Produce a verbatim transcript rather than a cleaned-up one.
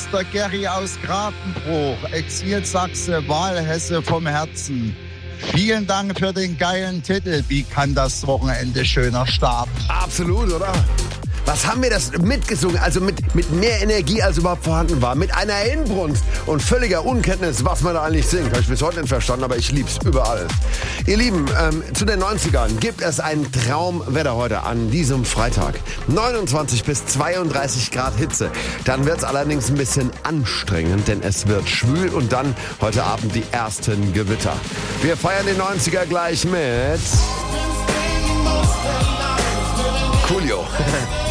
der Gary aus Grafenbruch, Exilsachse, Wahlhesse vom Herzen. Vielen Dank für den geilen Titel. Wie kann das Wochenende schöner starten? Absolut, oder? Was haben wir das mitgesungen? Also mit, mit mehr Energie, als überhaupt vorhanden war. Mit einer Inbrunst und völliger Unkenntnis, was man da eigentlich singt. Habe ich bis heute nicht verstanden, aber ich lieb's überall. Ihr Lieben, ähm, zu den neunzigern gibt es ein Traumwetter heute an diesem Freitag. neunundzwanzig bis zweiunddreißig Grad Hitze. Dann wird's allerdings ein bisschen anstrengend, denn es wird schwül und dann heute Abend die ersten Gewitter. Wir feiern den neunziger gleich mit Coolio.